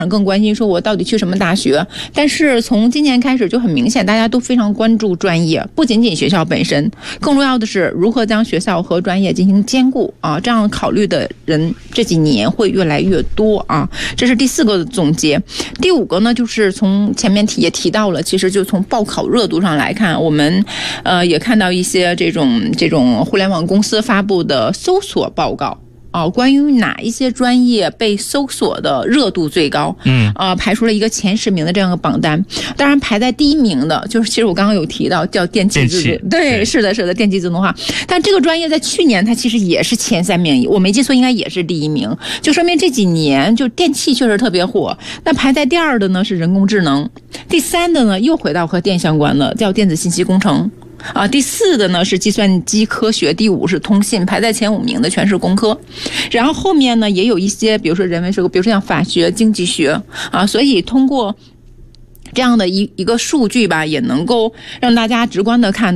更关心说我到底去什么大学，但是从今年开始就很明显，大家都非常关注专业，不仅仅学校本身，更重要的是如何将学校和专业进行兼顾啊，这样考虑的人这几年会越来越多啊。这是第4个总结。第5个呢，就是从前面也提到了，其实就从报考热度上来看，我们也看到一些这种互联网公司发布的搜索报告。关于哪一些专业被搜索的热度最高？排出了一个前10名的这样的榜单。当然，排在第1名的就是，其实我刚刚有提到叫电气自动，对，是的，电气自动化。但这个专业在去年它其实也是前3名，我没记错应该也是第1名，就说明这几年就电气确实特别火。那排在第2的呢是人工智能，第3的呢又回到和电相关的叫电子信息工程。第4的呢是计算机科学，第5是通信，排在前5名的全是工科。然后后面呢也有一些，比如说人文社科，比如说像法学、经济学所以通过这样的一个数据吧，也能够让大家直观的看